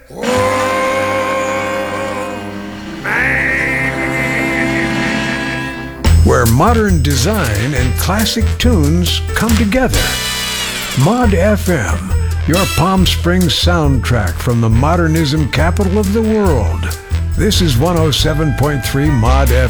Where modern design and classic tunes come together. Mod FM, your Palm Springs soundtrack from the modernism capital of the world. This is 107.3 Mod FM.